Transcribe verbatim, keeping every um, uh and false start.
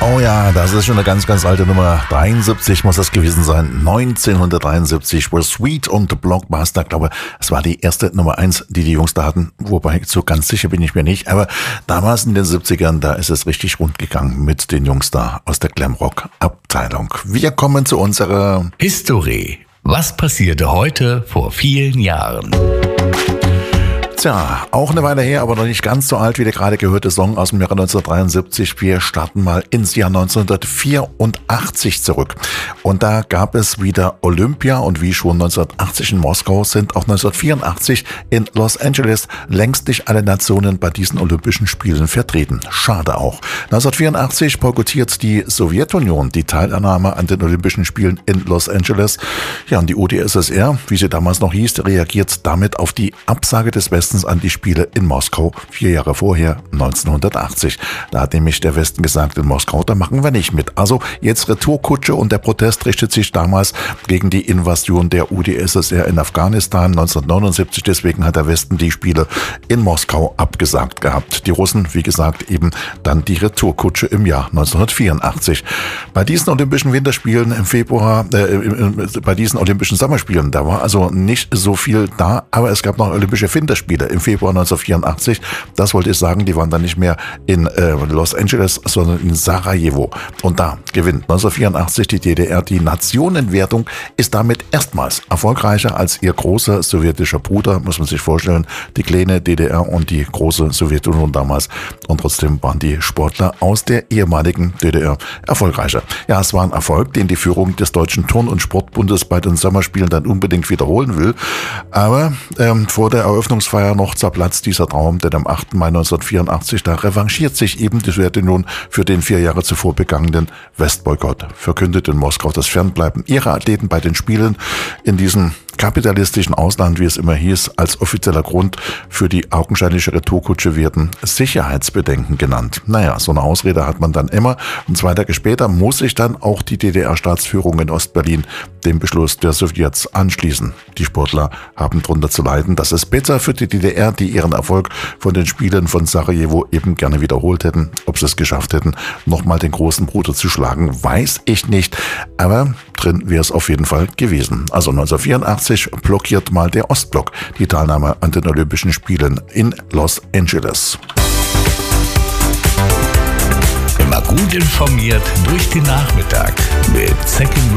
Oh ja, das ist schon eine ganz, ganz alte Nummer. dreiundsiebzig muss das gewesen sein. neunzehnhundertdreiundsiebzig war Sweet und Blockbuster. Ich glaube, es war die erste Nummer eins, die die Jungs da hatten. Wobei, so ganz sicher bin ich mir nicht. Aber damals in den siebzigern, da ist es richtig rund gegangen mit den Jungs da aus der Glamrock-Abteilung. Wir kommen zu unserer History. Was passierte heute vor vielen Jahren? Tja, auch eine Weile her, aber noch nicht ganz so alt wie der gerade gehörte Song aus dem Jahre neunzehnhundertdreiundsiebzig. Wir starten mal ins Jahr neunzehnhundertvierundachtzig zurück. Und da gab es wieder Olympia und wie schon neunzehnhundertachtzig in Moskau sind auch neunzehnhundertvierundachtzig in Los Angeles längst nicht alle Nationen bei diesen Olympischen Spielen vertreten. Schade auch. neunzehnhundertvierundachtzig boykottiert die Sowjetunion die Teilnahme an den Olympischen Spielen in Los Angeles. Ja, und die U d S S R, wie sie damals noch hieß, reagiert damit auf die Absage des Westens an die Spiele in Moskau, vier Jahre vorher, neunzehnhundertachtzig. Da hat nämlich der Westen gesagt, in Moskau, da machen wir nicht mit. Also jetzt Retourkutsche und der Protest richtet sich damals gegen die Invasion der U d S S R in Afghanistan neunzehnhundertneunundsiebzig. Deswegen hat der Westen die Spiele in Moskau abgesagt gehabt. Die Russen, wie gesagt, eben dann die Retourkutsche im Jahr neunzehnhundertvierundachtzig. Bei diesen Olympischen Winterspielen im Februar, äh, bei diesen Olympischen Sommerspielen, da war also nicht so viel da, aber es gab noch Olympische Winterspiele im Februar neunzehnhundertvierundachtzig. Das wollte ich sagen, die waren dann nicht mehr in äh, Los Angeles, sondern in Sarajevo. Und da gewinnt neunzehnhundertvierundachtzig die D D R die Nationenwertung, ist damit erstmals erfolgreicher als ihr großer sowjetischer Bruder, muss man sich vorstellen, die kleine D D R und die große Sowjetunion damals. Und trotzdem waren die Sportler aus der ehemaligen D D R erfolgreicher. Ja, es war ein Erfolg, den die Führung des Deutschen Turn- und Sportbundes bei den Sommerspielen dann unbedingt wiederholen will. Aber ähm, vor der Eröffnungsfeier noch zerplatzt dieser Traum, denn am achten Mai neunzehnhundertvierundachtzig, da revanchiert sich eben die Sowjetunion für den vier Jahre zuvor begangenen Westboykott, verkündet in Moskau das Fernbleiben ihrer Athleten bei den Spielen in diesem kapitalistischen Ausland, wie es immer hieß, als offizieller Grund für die augenscheinliche Retourkutsche werden Sicherheitsbedenken genannt. Naja, so eine Ausrede hat man dann immer. Und zwei Tage später muss sich dann auch die D D R-Staatsführung in Ostberlin dem Beschluss der Sowjets anschließen. Die Sportler haben darunter zu leiden, dass es besser für die D D R, die ihren Erfolg von den Spielen von Sarajevo eben gerne wiederholt hätten. Ob sie es geschafft hätten, nochmal den großen Bruder zu schlagen, weiß ich nicht. Aber drin wäre es auf jeden Fall gewesen. Also neunzehnhundertvierundachtzig blockiert mal der Ostblock die Teilnahme an den Olympischen Spielen in Los Angeles. Immer gut informiert durch den Nachmittag mit Second